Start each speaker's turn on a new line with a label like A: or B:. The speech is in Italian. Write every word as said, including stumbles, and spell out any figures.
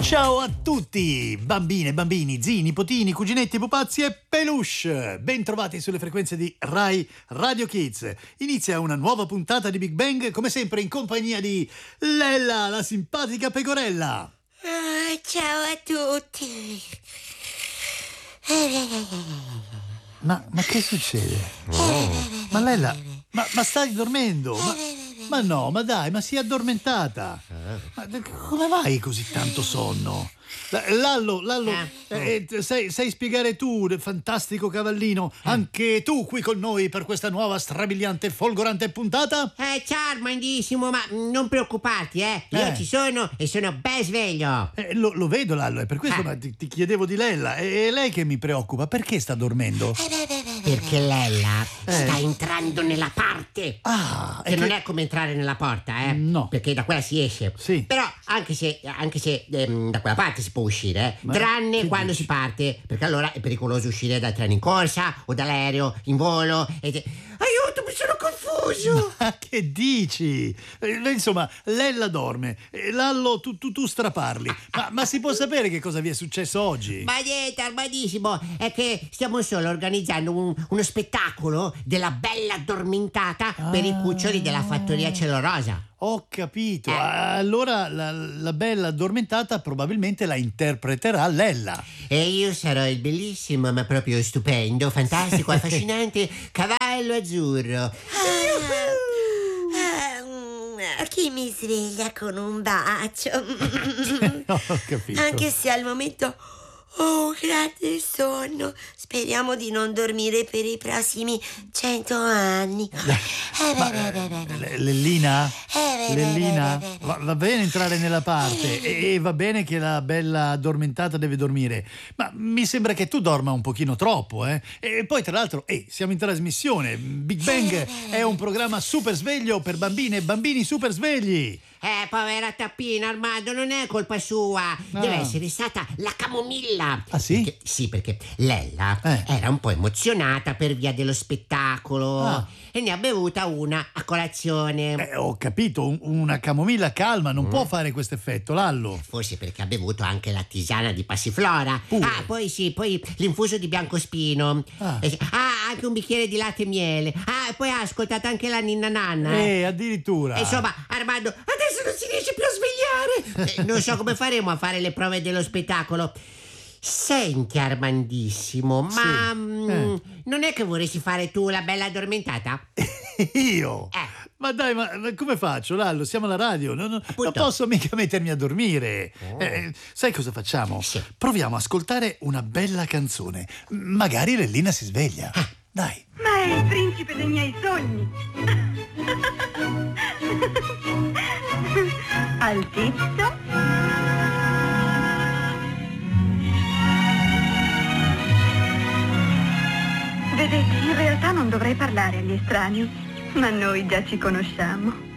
A: Ciao a tutti, bambine, bambini, zii, nipotini, cuginetti, pupazzi e peluche. Ben trovati sulle frequenze di Rai Radio Kids. Inizia una nuova puntata di Big Bang, come sempre in compagnia di Lella, la simpatica pecorella.
B: Ah, ciao a tutti.
A: Ma, ma che succede? Oh. Ma Lella, ma, ma stai dormendo? Ma, ma no, ma dai, ma sei addormentata. Ma come vai così tanto sonno? Lallo, Lallo, eh, sai, sai spiegare tu, fantastico cavallino, anche tu qui con noi per questa nuova strabiliante e folgorante puntata?
B: Eh, ciao Armandissimo, ma non preoccuparti, eh. Io
A: Eh.
B: ci sono e sono ben sveglio.
A: Eh, lo, lo vedo, Lallo, è per questo
B: Ah.
A: ma ti, ti chiedevo di Lella. È, è lei che mi preoccupa, perché sta dormendo?
B: Perché Lella
A: Eh.
B: sta entrando nella parte.
A: Ah,
B: Che non è come entrare nella porta, eh?
A: No.
B: Perché da quella si esce.
A: Sì.
B: Però anche se, anche se ehm, da quella parte si può uscire, eh?
A: Ma
B: tranne
A: che
B: quando
A: dici?
B: si parte, perché allora è pericoloso uscire dal treno in corsa o dall'aereo in volo. E te... Aiuto, mi sono confuso!
A: Ma che dici? Eh, insomma, Lella dorme, eh, Lallo tu, tu, tu straparli. Ma, ma si può sapere che cosa vi è successo oggi?
B: Ma niente, Armadissimo, è che stiamo solo organizzando un- uno spettacolo della bella addormentata per i cuccioli della fattoria Celorosa.
A: Ho capito.
B: Eh.
A: Allora la, la bella addormentata probabilmente la interpreterà Lella.
B: E io sarò il bellissimo, ma proprio stupendo, fantastico, affascinante cavallo azzurro.
C: Ah, mm, chi mi sveglia con un bacio?
A: Ho capito.
C: Anche se al momento ho grande sonno. Speriamo di non dormire per i prossimi cento anni. Eh,
A: Ma,
C: beh, beh, beh, beh.
A: Le- Lellina?
C: Eh, beh, beh,
A: Lellina?
C: beh, beh, beh.
A: Va, va bene entrare nella parte e, e va bene che la bella addormentata deve dormire, ma mi sembra che tu dorma un pochino troppo, eh? E poi tra l'altro, eh, siamo in trasmissione. Big Bang è un programma super sveglio per bambine e bambini super svegli.
B: Eh, povera Tappina, Armando, non è colpa sua. Deve
A: Ah.
B: essere stata la camomilla.
A: Ah, sì?
B: Perché- sì, perché Lella
A: Eh.
B: era un po' emozionata per via dello spettacolo
A: Ah.
B: e ne ha bevuta una a colazione.
A: Eh, ho capito, un- una camomilla calma non può fare questo effetto, Lallo.
B: Forse perché ha bevuto anche la tisana di passiflora.
A: Pure.
B: Ah, poi sì, poi l'infuso di biancospino.
A: Ah.
B: Eh, ah, anche un bicchiere di latte e miele. Ah, e poi ha ascoltato anche la ninna nanna.
A: Eh, addirittura.
B: E insomma, Armando, adesso non si riesce più a svegliare. Eh, non so come faremo a fare le prove dello spettacolo. Senti, Armandissimo, ma
A: Sì.
B: mm,
A: Eh.
B: non è che vorresti fare tu la bella addormentata?
A: Io?
B: Eh.
A: Ma dai, ma ma come faccio, Lallo? Siamo alla radio, non, non- non
B: Appunto.
A: posso mica mettermi a dormire.
B: Oh.
A: Eh, sai cosa facciamo?
B: Sì.
A: Proviamo a ascoltare una bella canzone. M- Magari Lellina si sveglia.
B: Ah.
A: Dai.
D: Ma è il principe dei miei sogni. Altezza. Vedete, in realtà non dovrei parlare agli estranei, ma noi già ci conosciamo.